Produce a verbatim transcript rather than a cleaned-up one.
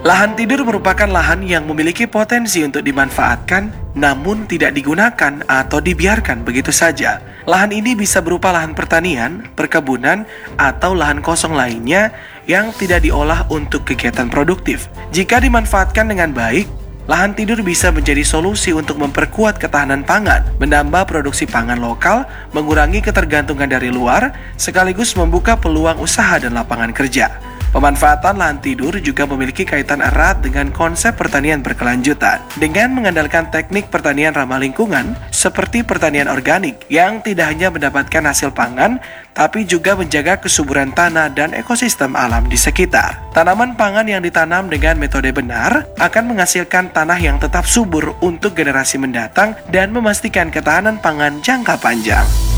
Lahan tidur merupakan lahan yang memiliki potensi untuk dimanfaatkan, namun tidak digunakan atau dibiarkan begitu saja. Lahan ini bisa berupa lahan pertanian, perkebunan, atau lahan kosong lainnya yang tidak diolah untuk kegiatan produktif. Jika dimanfaatkan dengan baik, lahan tidur bisa menjadi solusi untuk memperkuat ketahanan pangan, menambah produksi pangan lokal, mengurangi ketergantungan dari luar, sekaligus membuka peluang usaha dan lapangan kerja. Pemanfaatan lahan tidur juga memiliki kaitan erat dengan konsep pertanian berkelanjutan. Dengan mengandalkan teknik pertanian ramah lingkungan, seperti pertanian organik, yang tidak hanya mendapatkan hasil pangan, tapi juga menjaga kesuburan tanah dan ekosistem alam di sekitar. Tanaman pangan yang ditanam dengan metode benar akan menghasilkan tanah yang tetap subur untuk generasi mendatang dan memastikan ketahanan pangan jangka panjang.